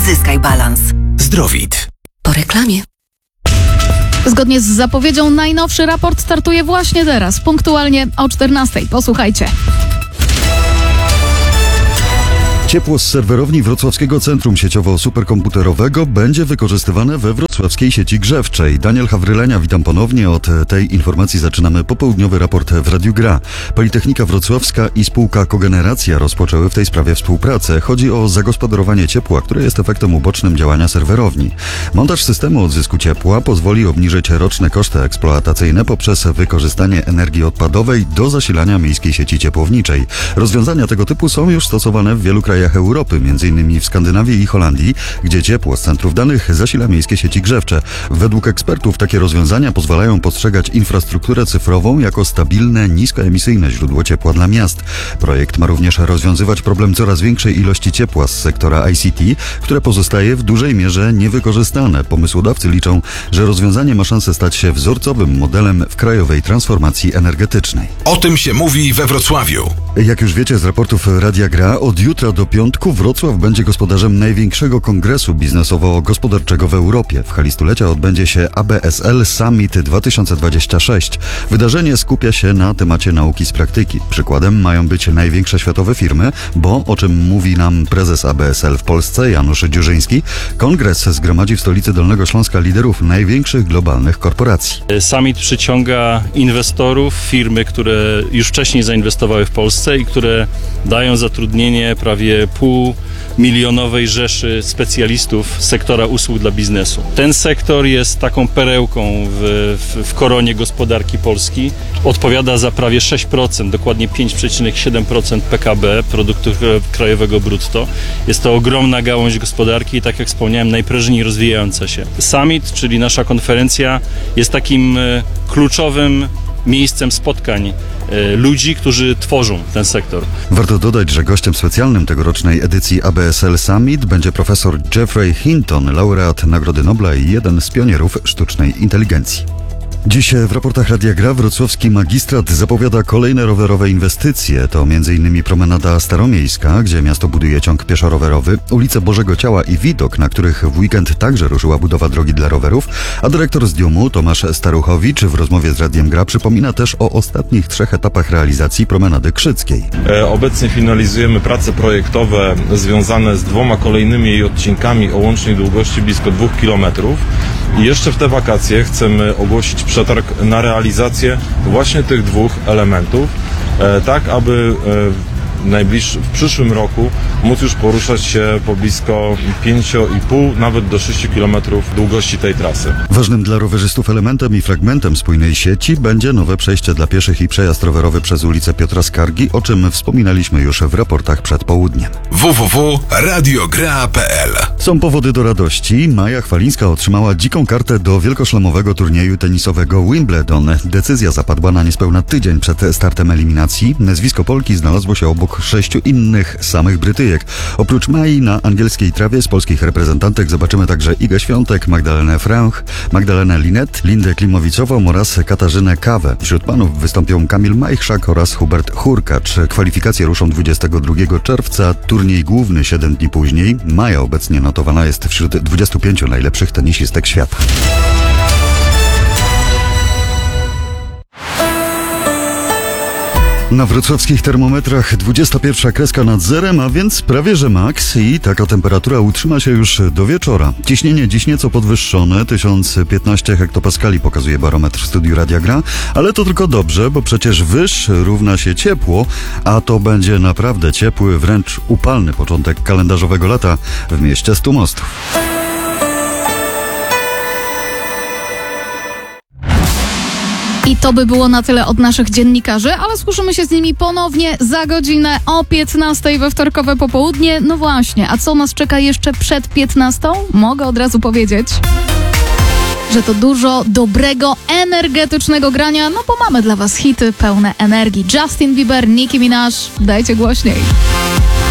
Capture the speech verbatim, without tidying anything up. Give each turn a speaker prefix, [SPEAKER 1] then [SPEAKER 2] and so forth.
[SPEAKER 1] Zyskaj balans.
[SPEAKER 2] Zdrowit.
[SPEAKER 1] Po reklamie.
[SPEAKER 3] Zgodnie z zapowiedzią najnowszy raport startuje właśnie teraz, punktualnie o czternastej. Posłuchajcie.
[SPEAKER 4] Ciepło z serwerowni Wrocławskiego Centrum Sieciowo-Superkomputerowego będzie wykorzystywane we wrocławskiej sieci grzewczej. Daniel Hawrylenia, witam ponownie. Od tej informacji zaczynamy popołudniowy raport w Radiu Gra. Politechnika Wrocławska i spółka Kogeneracja rozpoczęły w tej sprawie współpracę. Chodzi o zagospodarowanie ciepła, które jest efektem ubocznym działania serwerowni. Montaż systemu odzysku ciepła pozwoli obniżyć roczne koszty eksploatacyjne poprzez wykorzystanie energii odpadowej do zasilania miejskiej sieci ciepłowniczej. Rozwiązania tego typu są już stosowane w wielu krajach Europy, m.in. w Skandynawii i Holandii, gdzie ciepło z centrów danych zasila miejskie sieci grzewcze. Według ekspertów takie rozwiązania pozwalają postrzegać infrastrukturę cyfrową jako stabilne, niskoemisyjne źródło ciepła dla miast. Projekt ma również rozwiązywać problem coraz większej ilości ciepła z sektora I C T, które pozostaje w dużej mierze niewykorzystane. Pomysłodawcy liczą, że rozwiązanie ma szansę stać się wzorcowym modelem w krajowej transformacji energetycznej.
[SPEAKER 2] O tym się mówi we Wrocławiu.
[SPEAKER 4] Jak już wiecie z raportów Radia Gra, od jutra do piątku Wrocław będzie gospodarzem największego kongresu biznesowo-gospodarczego w Europie. W hali stulecia odbędzie się A B S L Summit dwa tysiące dwadzieścia sześć. Wydarzenie skupia się na temacie nauki z praktyki. Przykładem mają być największe światowe firmy, bo, o czym mówi nam prezes A B S L w Polsce, Janusz Dziurzyński, kongres zgromadzi w stolicy Dolnego Śląska liderów największych globalnych korporacji.
[SPEAKER 5] Summit przyciąga inwestorów, firmy, które już wcześniej zainwestowały w Polsce i które dają zatrudnienie prawie pół milionowej rzeszy specjalistów z sektora usług dla biznesu. Ten sektor jest taką perełką w, w, w koronie gospodarki Polski. Odpowiada za prawie sześć procent, dokładnie pięć przecinek siedem procent P K B, produktu krajowego brutto. Jest to ogromna gałąź gospodarki i, tak jak wspomniałem, najprężniej rozwijająca się. Summit, czyli nasza konferencja, jest takim kluczowym miejscem spotkań e, ludzi, którzy tworzą ten sektor.
[SPEAKER 4] Warto dodać, że gościem specjalnym tegorocznej edycji A B S L Summit będzie profesor Geoffrey Hinton, laureat Nagrody Nobla i jeden z pionierów sztucznej inteligencji. Dziś w raportach Radia Gra wrocławski magistrat zapowiada kolejne rowerowe inwestycje. To między innymi promenada Staromiejska, gdzie miasto buduje ciąg pieszo-rowerowy, ulice Bożego Ciała i Widok, na których w weekend także ruszyła budowa drogi dla rowerów, a dyrektor z D I U M-u Tomasz Staruchowicz w rozmowie z Radiem Gra przypomina też o ostatnich trzech etapach realizacji promenady Krzyckiej.
[SPEAKER 6] Obecnie finalizujemy prace projektowe związane z dwoma kolejnymi jej odcinkami o łącznej długości blisko dwóch kilometrów. I jeszcze w te wakacje chcemy ogłosić przetarg na realizację właśnie tych dwóch elementów, e, tak aby e, najbliższy, w przyszłym roku móc już poruszać się po blisko pięć i pół, nawet do sześć kilometrów długości tej trasy.
[SPEAKER 4] Ważnym dla rowerzystów elementem i fragmentem spójnej sieci będzie nowe przejście dla pieszych i przejazd rowerowy przez ulicę Piotra Skargi, o czym wspominaliśmy już w raportach przed południem.
[SPEAKER 2] w w w kropka radiogra kropka p l.
[SPEAKER 4] Są powody do radości. Maja Chwalińska otrzymała dziką kartę do wielkoszlemowego turnieju tenisowego Wimbledon. Decyzja zapadła na niespełna tydzień przed startem eliminacji. Nazwisko Polki znalazło się obok sześciu innych samych Brytyjek. Oprócz Mai na angielskiej trawie z polskich reprezentantek zobaczymy także Igę Świątek, Magdalenę Fręch, Magdalenę Linet, Lindę Klimowicową oraz Katarzynę Kawę. Wśród panów wystąpią Kamil Majchrzak oraz Hubert Hurkacz. Kwalifikacje ruszą dwudziestego drugiego czerwca, turniej główny siedem dni później. Maja obecnie notowana jest wśród dwudziestu pięciu najlepszych tenisistek świata. Na wrocławskich termometrach dwudziesta pierwsza kreska nad zerem, a więc prawie że maks i taka temperatura utrzyma się już do wieczora. Ciśnienie dziś nieco podwyższone, tysiąc piętnaście hektopaskali pokazuje barometr w studiu Radia Gra, ale to tylko dobrze, bo przecież wyż równa się ciepło, a to będzie naprawdę ciepły, wręcz upalny początek kalendarzowego lata w mieście stu mostów.
[SPEAKER 3] I to by było na tyle od naszych dziennikarzy, ale słyszymy się z nimi ponownie za godzinę o piętnastej we wtorkowe popołudnie. No właśnie, a co nas czeka jeszcze przed piętnastą? Mogę od razu powiedzieć, że to dużo dobrego, energetycznego grania, no bo mamy dla was hity pełne energii. Justin Bieber, Nicki Minaj, dajcie głośniej.